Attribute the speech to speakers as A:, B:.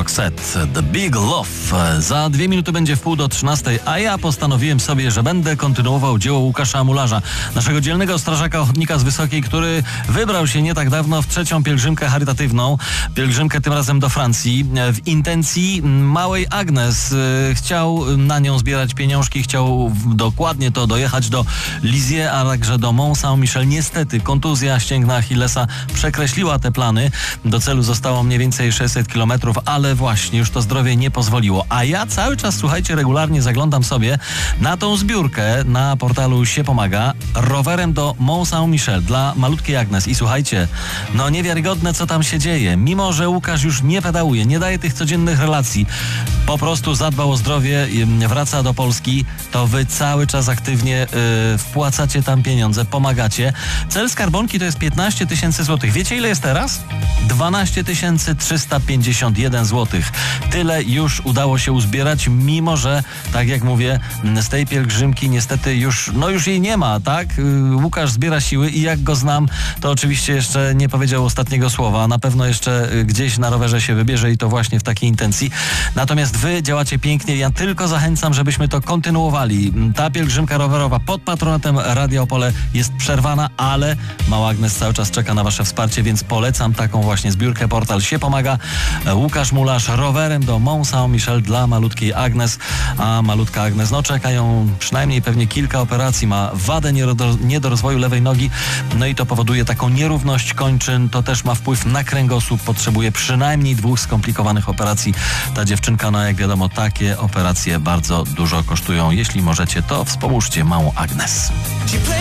A: Roxette, The Big Love. Za 2 minuty będzie 12:30, a ja postanowiłem sobie, że będę kontynuował dzieło Łukasza Mularza, naszego dzielnego strażaka ochotnika z Wysokiej, który wybrał się nie tak dawno w 3. pielgrzymkę charytatywną. Pielgrzymkę tym razem do Francji. W intencji małej Agnes. Chciał na nią zbierać pieniążki, chciał dokładnie to dojechać do Lisieux, a także do Mont Saint-Michel. Niestety kontuzja ścięgna Achillesa przekreśliła te plany. Do celu zostało mniej więcej 600 km, ale właśnie już to zdrowie nie pozwoliło. A ja cały czas, słuchajcie, regularnie zaglądam sobie na tą zbiórkę na portalu Się Pomaga rowerem do Mont Saint-Michel dla malutkiej Agnes. I słuchajcie, no niewiarygodne, co tam się dzieje. Mimo że Łukasz już nie pedałuje, nie daje tych codziennych relacji, po prostu zadbał o zdrowie, wraca do Polski, to wy cały czas aktywnie wpłacacie tam pieniądze, pomagacie. Cel skarbonki to jest 15 000 złotych. Wiecie, ile jest teraz? 12 351 złotych. Tyle już udało się uzbierać, mimo że, tak jak mówię, z tej pielgrzymki niestety już jej nie ma, tak? Łukasz zbiera siły i jak go znam, to oczywiście jeszcze nie powiedział ostatniego słowa. Na pewno jeszcze gdzieś na rowerze się wybierze i to właśnie w takiej intencji. Natomiast wy działacie pięknie. Ja tylko zachęcam, żebyśmy to kontynuowali. Ta pielgrzymka rowerowa pod patronatem Radia Opole jest przerwana, ale mała Agnes cały czas czeka na wasze wsparcie, więc polecam taką właśnie zbiórkę. Portal Się Pomaga. Łukasz Mularz rowerem do Mont Saint-Michel dla malutkiej Agnes. A malutka Agnes, czekają przynajmniej pewnie kilka operacji. Ma wadę niedorozwoju lewej nogi, no i to powoduje taką nierówność kończyn. To też ma wpływ na kręgosłup. Potrzebuje przynajmniej 2 skomplikowanych operacji. Ta dziewczynka, jak wiadomo, takie operacje bardzo dużo kosztują. Jeśli możecie, to wspomóżcie małą Agnes.